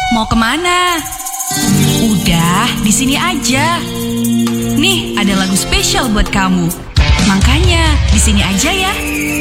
mau kemana? Udah, di sini aja. Nih, ada lagu spesial buat kamu. Makanya, di sini aja ya.